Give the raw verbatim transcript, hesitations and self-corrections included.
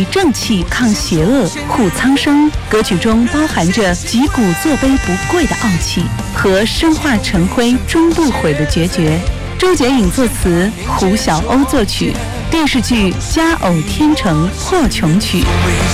正气、抗邪恶、护苍生。歌曲中包含着击鼓作卑不跪的傲气和生化成灰终不悔的决绝。周杰颖作词，胡小欧作曲。电视剧《佳偶天成破琼曲》。